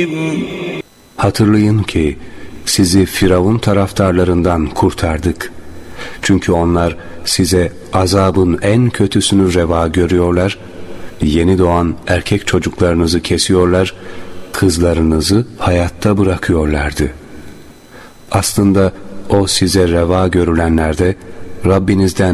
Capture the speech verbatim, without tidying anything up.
Hatırlayın ki sizi Firavun taraftarlarından kurtardık. Çünkü onlar size azabın en kötüsünü reva görüyorlar, yeni doğan erkek çocuklarınızı kesiyorlar, kızlarınızı hayatta bırakıyorlardı. Aslında o size reva görülenlerde Rabbinizden